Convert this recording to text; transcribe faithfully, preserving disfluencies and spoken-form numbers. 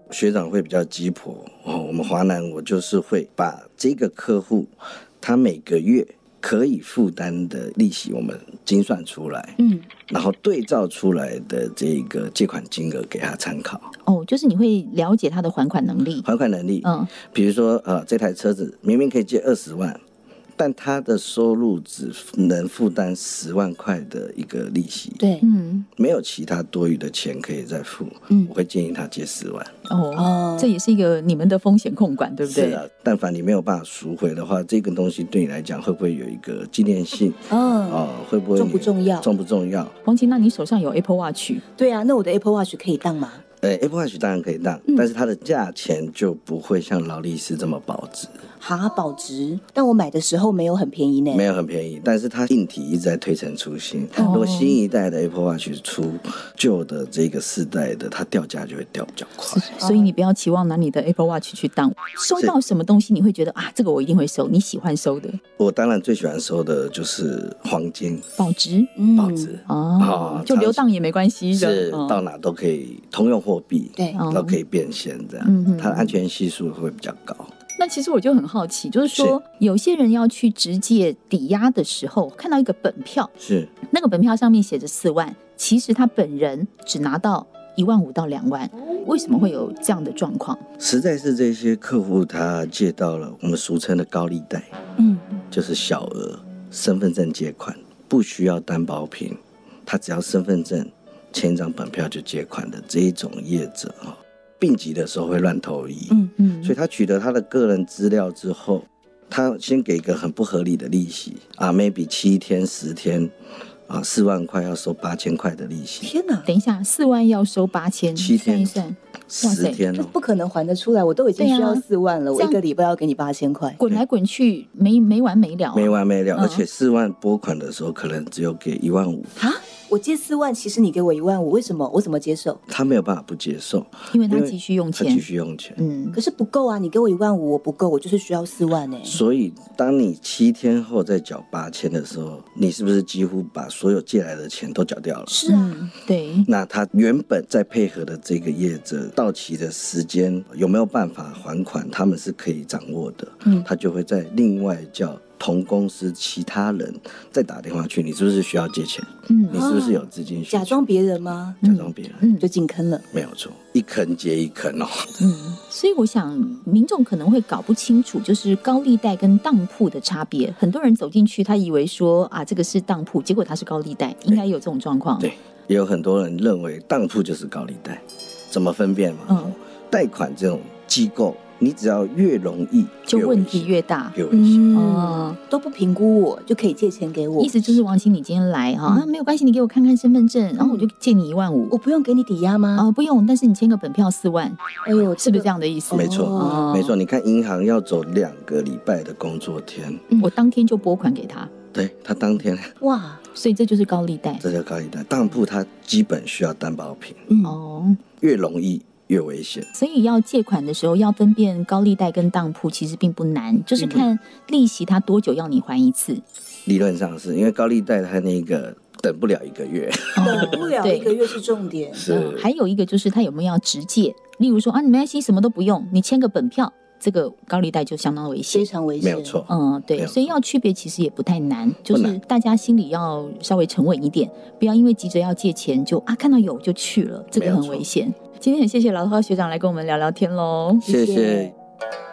学长会比较鸡婆哦，我们华南我就是会把这个客户他每个月可以负担的利息我们精算出来，嗯，然后对照出来的这个借款金额给他参考。 哦，就是你会了解他的还款能力， 还款能力，嗯，比如说呃，这台车子明明可以借二十万。但他的收入只能负担十万块的一个利息， 对，嗯， 没有其他多余的钱可以再付，嗯，我会建议他借十万。 哦，这也是一个你们的风险控管，对不对？ 是啊，但凡你没有办法赎回的话，这个东西对你来讲会不会有一个纪念性？哦，哦，会不会重不重要？ 重不重要？ 王琴，那你手上有 Apple Watch？ 对啊，那我的 Apple Watch 可以当吗？ 呃 ，Apple Watch 当然可以当，嗯，但是它的价钱就不会像劳力士这么保值。 哈，保值？但我买的时候没有很便宜呢。 没有很便宜，但是它硬体一直在推陈出新。哦，如果新一代的 Apple Watch 出，旧的这个世代的，它掉价就会掉比较快。 所以你不要期望拿你的 Apple Watch 去当。收到什么东西你会觉得啊，这个我一定会收？你喜欢收的？ 我当然最喜欢收的就是黄金， 保值， 嗯，保值哦，就流荡也没关系， 是到哪都可以通用货币， 对， 都可以变现，这样，它的安全系数会比较高。 那其实我就很好奇，就是说有些人要去直借抵押的时候，看到一个本票， 是那个本票上面写着四万，其实他本人只拿到一万五到两万，为什么会有这样的状况？ 实在是这些客户他借到了我们俗称的高利贷，嗯，就是小额身份证借款，不需要担保品，他只要身份证签一张本票就借款的这一种业者啊。病急的时候会乱投医，嗯嗯，所以他取得他的个人资料之后，他先给一个很不合理的利息啊 ，maybe 七天十天啊，四万块要收八千块的利息。 天哪！ 等一下，四万要收八千， 七天算一算， 十天哦， 不可能还得出来。我都已经需要四万了，我一个礼拜要给你八千块， 滚来滚去没没完没了， 没完没了，而且四万拨款的时候可能只有给一万五啊。我借四万，其实你给我一万五，为什么？我怎么接受？ 他没有办法不接受， 因为他急需用钱， 他急需用钱。 嗯，可是不够啊！你给我一万五，我不够，我就是需要四万呢。 所以，当你七天后再缴八千的时候，你是不是几乎把所有借来的钱都缴掉了？ 是啊， 嗯、对。 那他原本在配合的这个业者到期的时间有没有办法还款，他们是可以掌握的。嗯，他就会在另外叫同公司其他人再打电话去，你是不是需要借钱？嗯，你是不是有资金需求？ 假装别人吗？ 假装别人， 嗯，就进坑了。 没有错，一坑接一坑哦。 嗯，所以我想民众可能会搞不清楚，就是高利贷跟当铺的差别。很多人走进去，他以为说啊，这个是当铺，结果他是高利贷，应该有这种状况。 对，也有很多人认为当铺就是高利贷，怎么分辨嘛？嗯，贷款这种机构。你只要越容易， 就问题越大， 越危险。 嗯，都不评估我就可以借钱给我。 意思就是王琴，你今天来哈、嗯啊，没有关系，你给我看看身份证，然后我就借你一万五。 我不用给你抵押吗？ 啊，不用，但是你签个本票四万。 哎呦， 是不是这样的意思？ 没错， 哦、 没错。你看银行要走两个礼拜的工作天， 嗯、我当天就拨款给他。 对他当天哇，所以这就是高利贷。 这叫高利贷，当铺它基本需要担保品。 嗯哦， 越容易。越危险， 所以要借款的时候要分辨高利贷跟当铺，其实并不难，就是看利息它多久要你还一次。 理论上是因为高利贷它那个等不了一个月， 等不了一个月是重点。 是、 嗯，还有一个就是他有没有要直借，例如说啊，你没关系，什么都不用，你签个本票。这个高利贷就相当危险， 非常危险， 没有错。 嗯，对，所以要区别其实也不太难，就是大家心里要稍微沉稳一点，不要因为急着要借钱就啊看到有就去了，这个很危险。今天很谢谢老饕学长来跟我们聊聊天喽， 谢谢。